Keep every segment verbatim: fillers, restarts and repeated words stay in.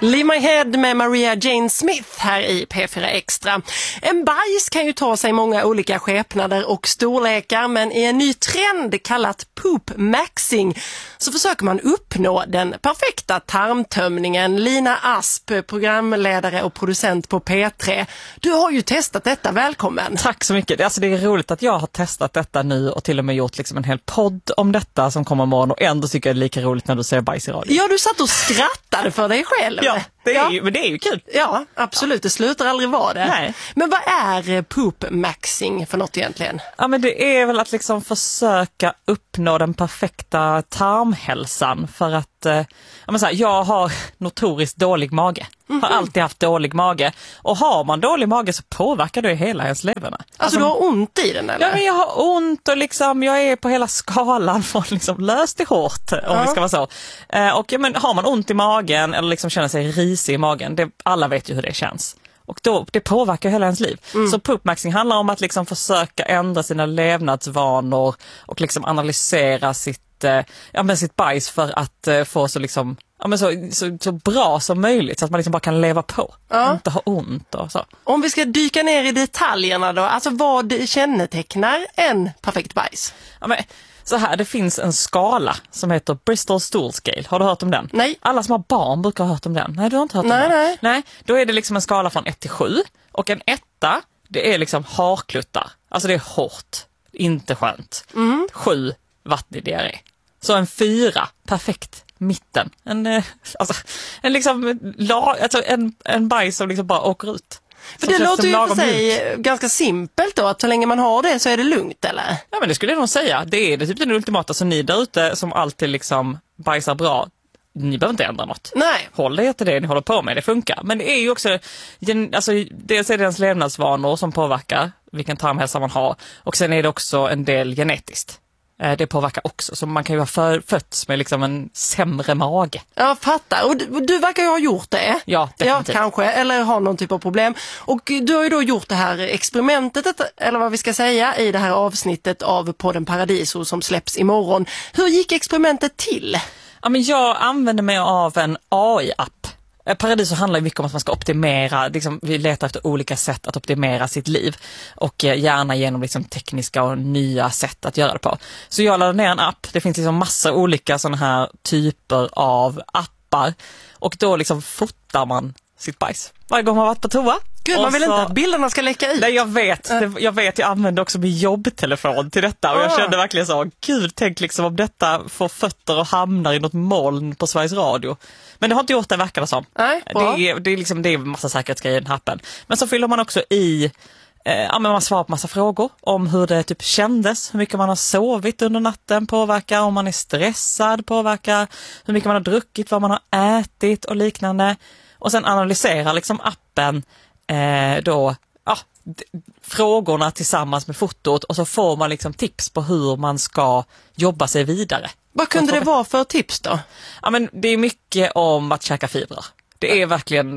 Leave My Head med Maria Jane Smith här i P fyra Extra. En bajs kan ju ta sig många olika skepnader och storlekar, men i en ny trend kallat poop maxing så försöker man uppnå den perfekta tarmtömningen. Lina Asp, programledare och producent på P tre. Du har ju testat detta, välkommen. Tack så mycket. Alltså det är roligt att jag har testat detta nu och till och med gjort liksom en hel podd om detta som kommer imorgon, och ändå tycker jag det är lika roligt när du ser bajs i radio. Ja, du satt och skrattade för dig själv. Ja, det är ja. Ju, men det är ju kul. Ja, absolut. Det slutar aldrig vara det. Nej. Men vad är poop maxing för något egentligen? Ja, men det är väl att liksom försöka uppnå den perfekta tarmhälsan för att eh, ja, men så här, jag har notoriskt dålig mage. Mm-hmm. Har alltid haft dålig mage. Och har man dålig mage så påverkar det hela ens leverne. Alltså, alltså du har ont i den eller? Ja, men jag har ont och liksom jag är på hela skalan från liksom löst till hårt, om ja. det ska vara så. Eh, och ja, men har man ont i magen eller liksom känner sig risig i magen, det, alla vet ju hur det känns. Och då, det påverkar hela ens liv. Mm. Så poop maxing handlar om att liksom försöka ändra sina levnadsvanor och liksom analysera sitt, eh, ja, men sitt bajs för att eh, få så, liksom, ja, men så, så, så bra som möjligt så att man liksom bara kan leva på. Ja. Inte ha ont och så. Om vi ska dyka ner i detaljerna då, alltså vad kännetecknar en perfekt bajs? Ja, men så här, det finns en skala som heter Bristol Stool Scale. Har du hört om den? Nej. Alla som har barn brukar ha hört om den. Nej, du har inte hört nej, om den? Nej, nej. Då är det liksom en skala från ett till sju. Och en etta, det är liksom harkluttar. Alltså det är hårt, inte skönt. Mm. Sju, vattnig diarré. Så en fyra, perfekt, mitten. En, eh, alltså, en liksom, la, alltså en, en bajs som liksom bara åker ut. För det låter ju för sig ganska simpelt då, att så länge man har det så är det lugnt, eller? Ja, men det skulle jag nog säga. Det är det typ den ultimata, så ni där ute som alltid liksom bajsar bra, ni behöver inte ändra något. Nej. Håll det till det ni håller på med, det funkar. Men det är ju också, alltså, dels är det ens levnadsvanor som påverkar vilken tarmhälsa man har, och sen är det också en del genetiskt. Det påverkar också, så man kan ju ha för, fötts med liksom en sämre mage. Ja, fattar. Och du, du verkar ju ha gjort det. Ja, definitivt. Ja, kanske, eller har någon typ av problem. Och du har ju då gjort det här experimentet, eller vad vi ska säga, i det här avsnittet av podden Paradiso som släpps imorgon. Hur gick experimentet till? Ja, men jag använder mig av en A I-app. Paradiso handlar ju mycket om att man ska optimera, liksom, vi letar efter olika sätt att optimera sitt liv och eh, gärna genom liksom, tekniska och nya sätt att göra det på. Så jag laddade ner en app, det finns liksom massa olika sådana här typer av appar, och då liksom fotar man sitt bajs varje gång man har varit på toa. Gud, man vill så, inte att bilderna ska läcka ut. Nej, jag vet. Äh. Det, jag vet, jag använder också min jobbtelefon till detta. Och jag ah. kände verkligen så, gud, tänk liksom om detta får fötter och hamnar i något moln på Sveriges Radio. Men det har inte gjort det, verkar det som. Nej, det, är, det, är liksom, det är en massa säkerhetsgrejer i den här appen. Men så fyller man också i, eh, ja, men man svarar på massa frågor om hur det typ kändes, hur mycket man har sovit under natten påverkar, om man är stressad påverkar, hur mycket man har druckit, vad man har ätit och liknande. Och sen analyserar liksom appen Eh, då, ja, d- frågorna tillsammans med fotot, och så får man liksom tips på hur man ska jobba sig vidare. Vad kunde det vara för tips då? Ja, men det är mycket om att käka fibrer. Det är verkligen,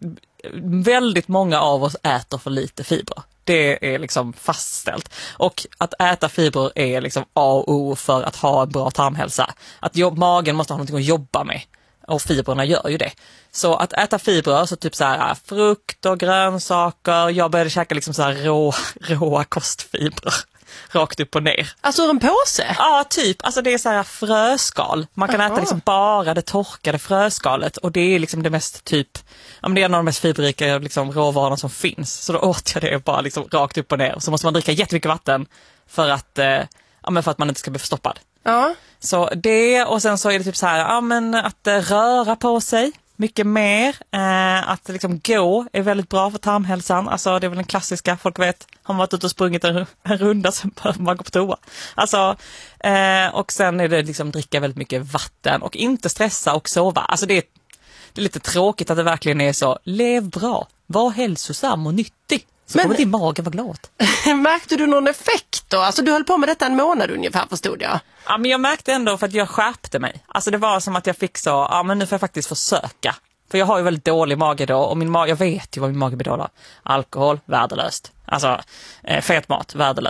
väldigt många av oss äter för lite fibrer. Det är liksom fastställt. Och att äta fibrer är liksom A och O för att ha en bra tarmhälsa. Att jobb, magen måste ha någonting att jobba med. Och fibrerna gör ju det. Så att äta fibrer, så typ så här frukt och grönsaker. Jag började käka liksom så här rå, råa kostfibrer. Rakt upp och ner. Alltså en påse? Ja, typ. Alltså det är så här fröskal. Man kan Aha. äta liksom bara det torkade fröskalet. Och det är liksom det mest typ, ja, men det är en av de mest fiberrika liksom råvarorna som finns. Så då åt jag det bara liksom rakt upp och ner. Så måste man dricka jättemycket vatten för att, eh, ja, men för att man inte ska bli förstoppad. Ja. Så det, och sen så är det typ så här, ja, men att uh, röra på sig mycket mer, uh, att liksom gå är väldigt bra för tarmhälsan. Alltså det är väl den klassiska, folk vet, har man varit ute och sprungit en, en runda så behöver man gå på toa. Alltså, uh, och sen är det liksom dricka väldigt mycket vatten och inte stressa och sova. Alltså det är, det är lite tråkigt att det verkligen är så, lev bra, var hälsosam och nyttig. Så men kommer din mage vara glad. Märkte du någon effekt då? Alltså du höll på med detta en månad ungefär, förstod jag. Ja, men jag märkte ändå för att jag skärpte mig. Alltså det var som att jag fick så, ja men nu får jag faktiskt försöka. För jag har ju väldigt dålig mage då, och min mage, jag vet ju vad min mage bedålar. Alkohol, värdelöst. Alltså, eh, fet mat, värdelöst.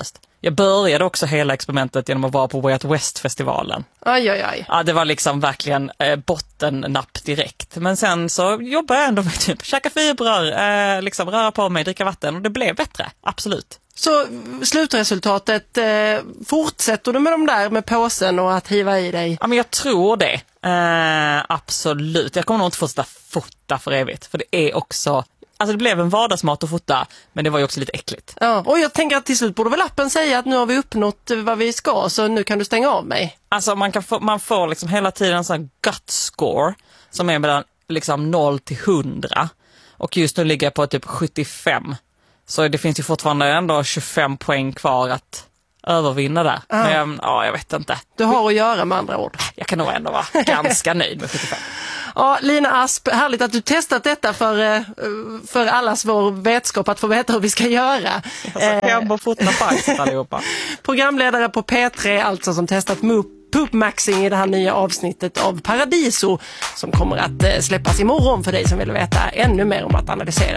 Jag började också hela experimentet genom att vara på Way Out West-festivalen. Aj, aj, aj. Ja, det var liksom verkligen eh, bottennapp direkt. Men sen så jobbade jag ändå med typ käka fibrer, eh, liksom röra på mig, dricka vatten och det blev bättre, absolut. Så slutresultatet, eh, fortsätter du med de där med påsen och att hiva i dig? Ja, men jag tror det. Eh, absolut. Jag kommer nog inte fortsätta fota för evigt. För det är också... Alltså det blev en vardagsmat att fota, men det var ju också lite äckligt. Ja, och jag tänker att till slut borde väl appen säga att nu har vi uppnått vad vi ska, så nu kan du stänga av mig. Alltså man, kan få, man får liksom hela tiden en sån här gut score som är mellan liksom noll till hundra. Och just nu ligger jag på typ sjuttiofem. Så det finns ju fortfarande ändå tjugofem poäng kvar att övervinna där. Ja. Men jag, ja, jag vet inte. Du har att göra med andra ord. Jag kan nog ändå vara ganska nöjd med sjuttiofem. Ja, Lina Asp, härligt att du testat detta för, för allas vår vetskap att få veta hur vi ska göra. Jag ska hem och fota bajset allihopa. Programledare på P tre, alltså, som testat Poop Maxing i det här nya avsnittet av Paradiso som kommer att släppas imorgon för dig som vill veta ännu mer om att analysera